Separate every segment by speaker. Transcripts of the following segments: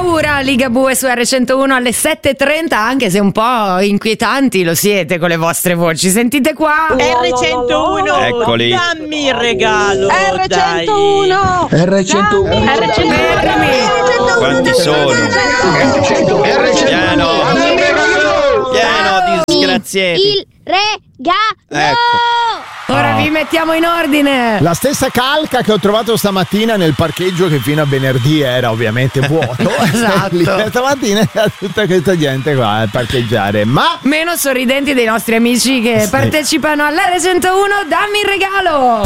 Speaker 1: Aventura, Ligabue su R101 alle 7:30, anche se un po' inquietanti lo siete con le vostre voci. Sentite qua.
Speaker 2: R101,
Speaker 3: Eccoli.
Speaker 2: dammi il regalo.
Speaker 4: R101.
Speaker 1: Fermi.
Speaker 3: Quanti sono? Pieno di disgraziati.
Speaker 5: Il regalo.
Speaker 3: Ecco.
Speaker 1: Ora vi mettiamo in ordine.
Speaker 6: La stessa calca che ho trovato stamattina nel parcheggio che fino a venerdì era ovviamente vuoto.
Speaker 1: Esatto.
Speaker 6: Lì, stamattina era tutta questa gente qua a parcheggiare. Ma
Speaker 1: Meno sorridenti dei nostri amici che partecipano all'R101. Dammi il regalo.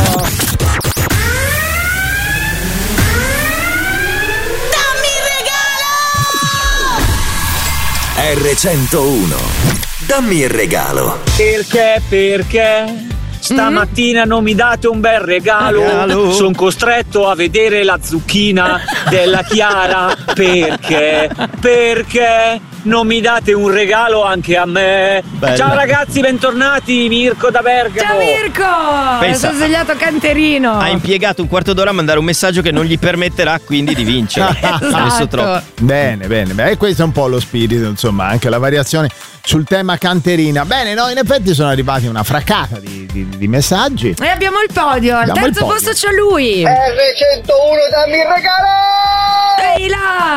Speaker 7: R101. Dammi il regalo.
Speaker 2: Perché? Stamattina non mi date un bel regalo. Sono costretto a vedere la zucchina della Chiara. Perché non mi date un regalo anche a me?
Speaker 3: Bella.
Speaker 2: Ciao ragazzi, bentornati. Mirko da Bergamo.
Speaker 1: Ciao Mirko.
Speaker 3: Pensa-
Speaker 1: Si è svegliato canterino.
Speaker 3: Ha impiegato un quarto d'ora a mandare un messaggio che non gli permetterà quindi di vincere.
Speaker 1: Esatto.
Speaker 3: Adesso troppo.
Speaker 6: bene. E questo è un po' lo spirito, insomma, anche la variazione sul tema canterina. Bene, no, in effetti sono arrivati una fraccata di messaggi.
Speaker 1: E abbiamo il podio. Al
Speaker 6: Abbiamo il
Speaker 1: terzo
Speaker 6: podio.
Speaker 1: posto c'è lui.
Speaker 4: R101, dammi il regalo.
Speaker 1: Ehi là.